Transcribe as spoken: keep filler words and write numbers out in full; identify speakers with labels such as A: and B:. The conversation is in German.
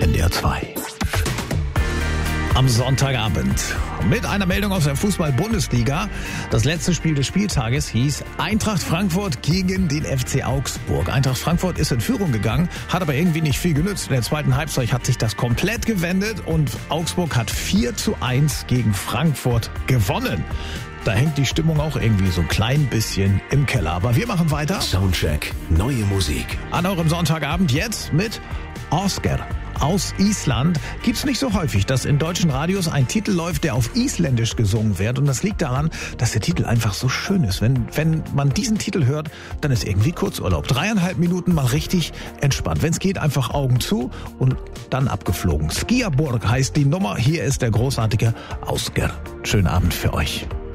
A: N D R zwei. Am Sonntagabend mit einer Meldung aus der Fußball-Bundesliga. Das letzte Spiel des Spieltages hieß Eintracht Frankfurt gegen den F C Augsburg. Eintracht Frankfurt ist in Führung gegangen, hat aber irgendwie nicht viel genützt. In der zweiten Halbzeit hat sich das komplett gewendet und Augsburg hat vier zu eins gegen Frankfurt gewonnen. Da hängt die Stimmung auch irgendwie so ein klein bisschen im Keller. Aber wir machen weiter.
B: Soundcheck, neue Musik.
A: An eurem Sonntagabend jetzt mit Oscar aus Island. Gibt's nicht so häufig, dass in deutschen Radios ein Titel läuft, der auf Isländisch gesungen wird. Und das liegt daran, dass der Titel einfach so schön ist. Wenn, wenn man diesen Titel hört, dann ist irgendwie Kurzurlaub. Dreieinhalb Minuten mal richtig entspannt. Wenn es geht, einfach Augen zu und dann abgeflogen. Skiaborg heißt die Nummer. Hier ist der großartige Oscar. Schönen Abend für euch.